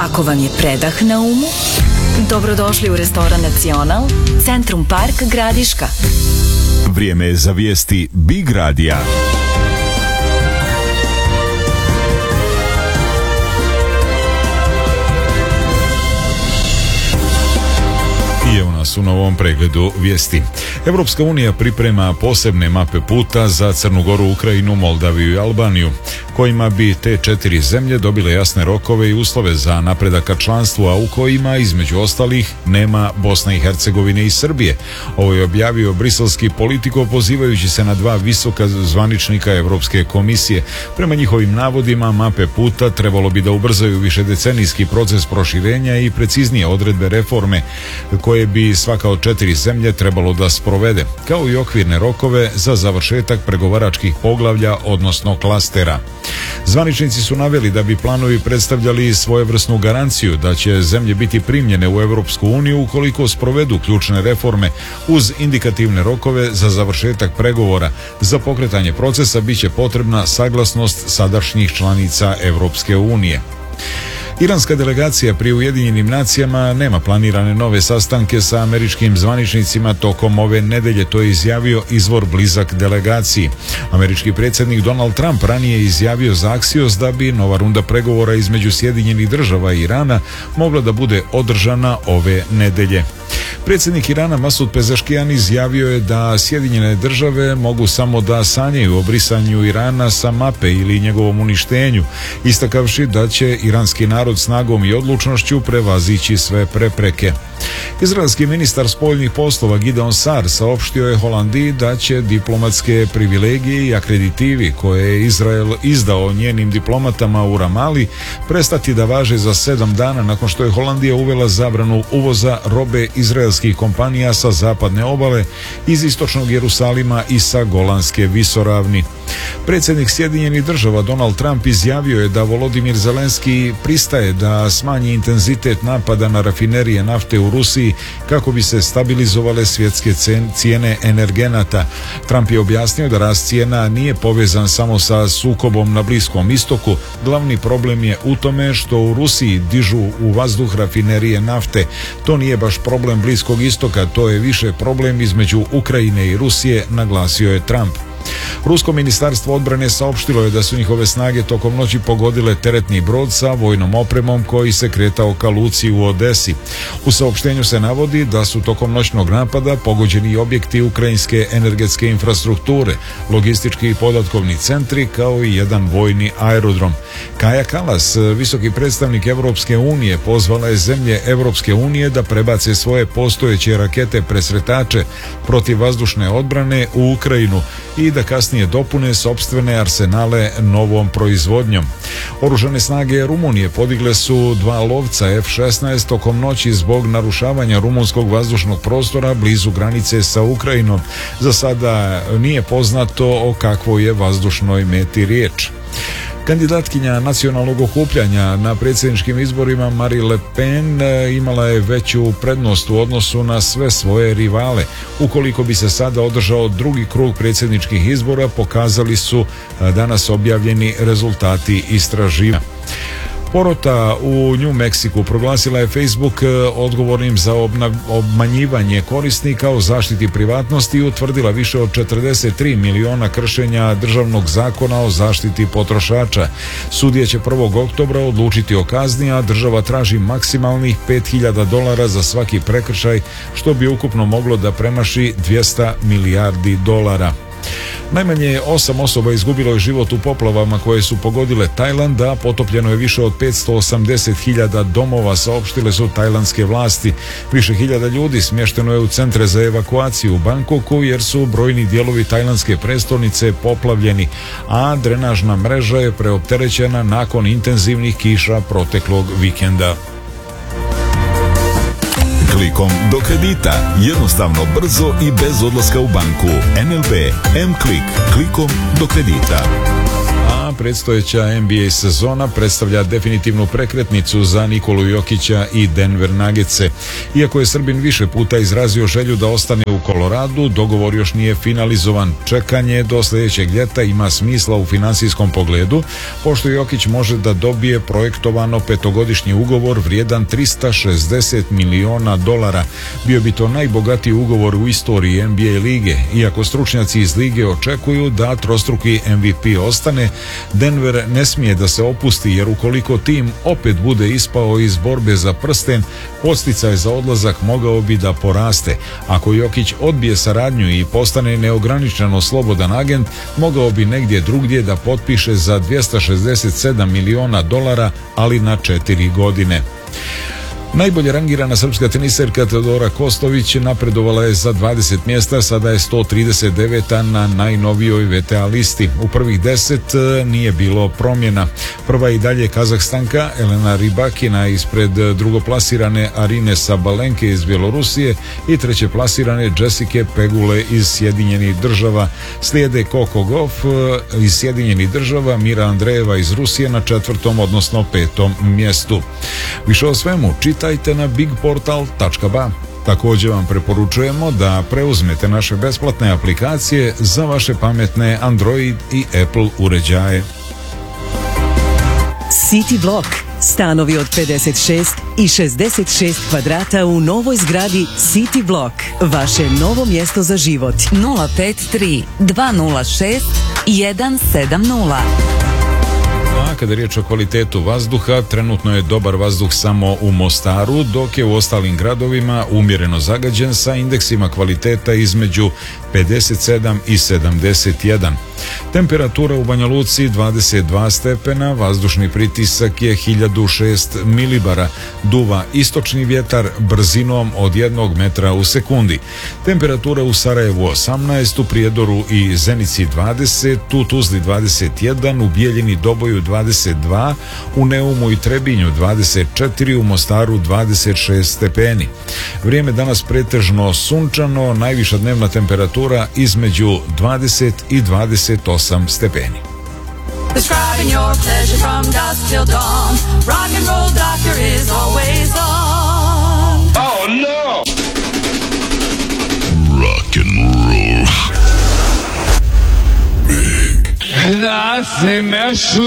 Ako vam je predah na umu, dobrodošli u restoran Nacional, Centrum Park Gradiška. Vrijeme je za vijesti Big Radija. I evo nas u novom pregledu vijesti. Evropska unija priprema posebne mape puta za Crnu Goru, Ukrajinu, Moldaviju i Albaniju, kojima bi te 4 zemlje dobile jasne rokove i uslove za napredak ka članstvu, a u kojima, između ostalih, nema Bosne i Hercegovine i Srbije. Ovo je objavio briselski Politico, pozivajući se na 2 visoka zvaničnika Evropske komisije. Prema njihovim navodima, mape puta trebalo bi da ubrzaju višedecenijski proces proširenja i preciznije odredbe reforme koje bi svaka od 4 zemlje trebalo da sprovede, kao i okvirne rokove za završetak pregovaračkih poglavlja, odnosno klastera. Zvaničnici su naveli da bi planovi predstavljali svojevrsnu garanciju da će zemlje biti primljene u Evropsku uniju ukoliko sprovedu ključne reforme uz indikativne rokove za završetak pregovora. Za pokretanje procesa biće potrebna saglasnost sadašnjih članica Evropske unije. Iranska delegacija pri Ujedinjenim nacijama nema planirane nove sastanke sa američkim zvaničnicima tokom ove nedelje, to je izjavio izvor blizak delegaciji. Američki predsjednik Donald Trump ranije izjavio za Axios da bi nova runda pregovora između Sjedinjenih država i Irana mogla da bude održana ove nedelje. Predsjednik Irana Masud Pezeškijan izjavio je da Sjedinjene države mogu samo da sanjaju o brisanju Irana sa mape ili njegovom uništenju, istakavši da će iranski narod snagom i odlučnošću prevazići sve prepreke. Izraelski ministar spoljnih poslova Gideon Sar saopštio je Holandiji da će diplomatske privilegije i akreditivi koje je Izrael izdao njenim diplomatama u Ramali prestati da važe za 7 dana nakon što je Holandija uvela zabranu uvoza robe izraelskih kompanija sa zapadne obale, iz istočnog Jerusalima i sa Golanske visoravni. Predsjednik Sjedinjenih država Donald Trump izjavio je da Volodimir Zelenski pristaje da smanji intenzitet napada na rafinerije nafte u Rusiji kako bi se stabilizovale svjetske cijene energenata. Trump je objasnio da rast cijena nije povezan samo sa sukobom na Bliskom istoku. Glavni problem je u tome što u Rusiji dižu u vazduh rafinerije nafte. To nije baš problem Bliskog istoka, to je više problem između Ukrajine i Rusije, naglasio je Trump. Rusko ministarstvo odbrane saopštilo je da su njihove snage tokom noći pogodile teretni brod sa vojnom opremom koji se kretao ka luci u Odesi. U saopštenju se navodi da su tokom noćnog napada pogođeni objekti ukrajinske energetske infrastrukture, logistički i podatkovni centri, kao i jedan vojni aerodrom. Kaja Kallas, visoki predstavnik Evropske unije, pozvala je zemlje Evropske unije da prebace svoje postojeće rakete presretače protiv vazdušne odbrane u Ukrajinu i da kasnije dopune sopstvene arsenale novom proizvodnjom. Oružane snage Rumunije podigle su 2 lovca F-16 tokom noći zbog narušavanja rumunskog vazdušnog prostora blizu granice sa Ukrajinom. Za sada nije poznato o kakvoj je vazdušnoj meti riječ. Kandidatkinja nacionalnog okupljanja na predsjedničkim izborima Marine Le Pen imala je veću prednost u odnosu na sve svoje rivale. Ukoliko bi se sada održao drugi krug predsjedničkih izbora, pokazali su danas objavljeni rezultati istraživanja. Porota u New Mexiku proglasila je Facebook odgovornim za obmanjivanje korisnika o zaštiti privatnosti i utvrdila više od 43 miliona kršenja državnog zakona o zaštiti potrošača. Sudija će 1. oktobra odlučiti o kazni, a država traži maksimalnih $5.000 za svaki prekršaj, što bi ukupno moglo da premaši $200 milijardi. Najmanje 8 osoba izgubilo je život u poplavama koje su pogodile Tajland, a potopljeno je više od 580.000 domova, saopštile su tajlandske vlasti. Više hiljada ljudi smješteno je u centre za evakuaciju u Bangkoku jer su brojni dijelovi tajlandske prestolnice poplavljeni, a drenažna mreža je preopterećena nakon intenzivnih kiša proteklog vikenda. Klikom do kredita. Jednostavno, brzo i bez odlaska u banku. NLB M-Klik. Klikom do kredita. predstojeća NBA sezona predstavlja definitivnu prekretnicu za Nikolu Jokića i Denver Nuggetse. Iako je Srbin više puta izrazio želju da ostane u Koloradu, dogovor još nije finalizovan. Čekanje do sljedećeg ljeta ima smisla u finansijskom pogledu, pošto Jokić može da dobije projektovano petogodišnji ugovor vrijedan $360 miliona. Bio bi to najbogatiji ugovor u istoriji NBA lige. Iako stručnjaci iz lige očekuju da trostruki MVP ostane, Denver ne smije da se opusti, jer ukoliko tim opet bude ispao iz borbe za prsten, podsticaj za odlazak mogao bi da poraste. Ako Jokić odbije saradnju i postane neograničeno slobodan agent, mogao bi negdje drugdje da potpiše za $267 miliona, ali na 4 godine. Najbolje rangirana srpska teniserka Teodora Kostović napredovala je za 20 mjesta, sada je 139. na najnovijoj VTA listi. U prvih 10 nije bilo promjena. Prva i dalje Kazahstanka Elena Rybakina ispred drugoplasirane Arine Sabalenke iz Bjelorusije i trećeplasirane Jessica Pegule iz Sjedinjenih država. Slijede Coco Gauff iz Sjedinjenih država, Mira Andreeva iz Rusije na 4. odnosno 5. mjestu. Više o svemu čitajte na bigportal.ba. Također vam preporučujemo da preuzmete naše besplatne aplikacije za vaše pametne Android i Apple uređaje. City Block. Stanovi od 56 i 66 kvadrata u novoj zgradi City Block. Vaše novo mjesto za život. 053 206 170. Kada je riječ o kvalitetu vazduha, trenutno je dobar vazduh samo u Mostaru, dok je u ostalim gradovima umjereno zagađen sa indeksima kvaliteta između 57 i 71. Temperatura u Banja Luci 22 stepena, vazdušni pritisak je 1006 milibara, duva istočni vjetar brzinom od 1 metra u sekundi. Temperatura u Sarajevu 18, u Prijedoru i Zenici 20, u Tuzli 21, u Bijeljini, Doboju 22, u Neumu i Trebinju 24, u Mostaru 26 stepeni. Vrijeme danas pretežno sunčano, najviša dnevna temperatura između 20 i 28 stepeni. Describing your pleasure from dusk till dawn. Rock and roll doctor is always on. Oh no! Rock and roll. Big. Nothing else.